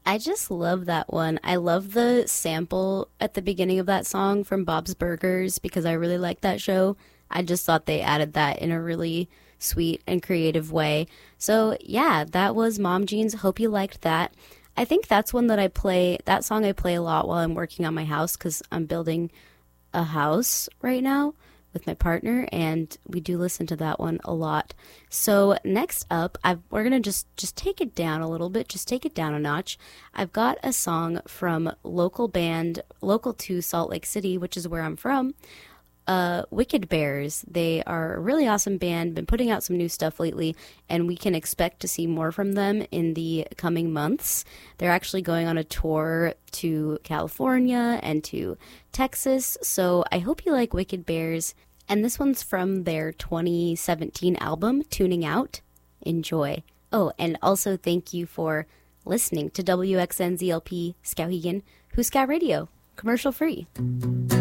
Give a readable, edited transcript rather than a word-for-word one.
I just love that one. I love the sample at the beginning of that song from Bob's Burgers because I really like that show. I just thought they added that in a really sweet and creative way. So, yeah, that was Mom Jeans. Hope you liked that. I think that's one that that song I play a lot while I'm working on my house because I'm building a house right now with my partner, and we do listen to that one a lot. So next up, we're gonna just take it down a little bit, just take it down a notch. I've got a song from local band, local to Salt Lake City, which is where I'm from. Wicked Bears. They are a really awesome band, been putting out some new stuff lately, and we can expect to see more from them in the coming months. They're actually going on a tour to California and to Texas, so I hope you like Wicked Bears. And this one's from their 2017 album, Tuning Out. Enjoy. Oh, and also thank you for listening to WXNZLP Skowhegan, Who's Scout Radio, commercial free.